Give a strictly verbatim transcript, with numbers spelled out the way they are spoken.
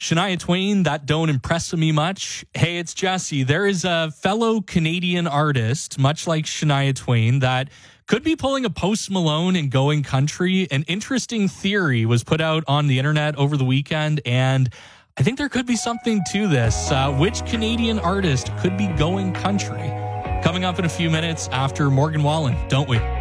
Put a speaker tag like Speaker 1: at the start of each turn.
Speaker 1: Shania Twain, that don't impress me much. Hey, it's Jesse. There is a fellow Canadian artist, much like Shania Twain, that could be pulling a Post Malone and going country. An interesting theory was put out on the internet over the weekend, and I think there could be something to this. Uh, which Canadian artist could be going country? Coming up in a few minutes after Morgan Wallen, don't we?